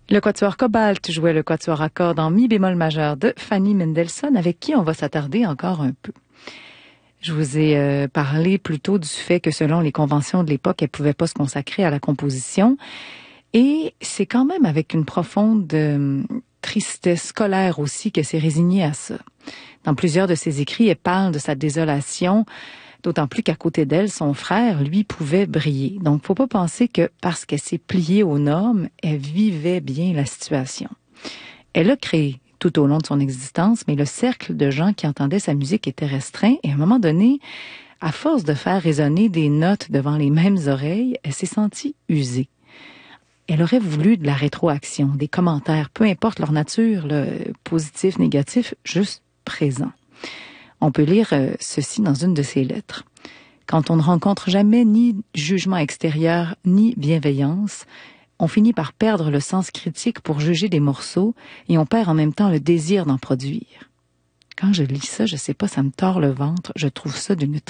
Le quatuor Cobalt jouait le quatuor à cordes en mi bémol majeur de Fanny Mendelssohn, avec qui on va s'attarder encore un peu. Je vous ai parlé plutôt du fait que selon les conventions de l'époque, elle pouvait pas se consacrer à la composition. Et c'est quand même avec une profonde tristesse scolaire aussi qu'elle s'est résignée à ça. Dans plusieurs de ses écrits, elle parle de sa désolation, d'autant plus qu'à côté d'elle, son frère, lui, pouvait briller. Donc, faut pas penser que parce qu'elle s'est pliée aux normes, elle vivait bien la situation. Elle a créé tout au long de son existence, mais le cercle de gens qui entendaient sa musique était restreint et à un moment donné, à force de faire résonner des notes devant les mêmes oreilles, elle s'est sentie usée. Elle aurait voulu de la rétroaction, des commentaires, peu importe leur nature, positif, négatif, juste présent. On peut lire ceci dans une de ses lettres. Quand on ne rencontre jamais ni jugement extérieur, ni bienveillance, on finit par perdre le sens critique pour juger des morceaux et on perd en même temps le désir d'en produire. Quand je lis ça, je sais pas, ça me tord le ventre. Je trouve ça d'une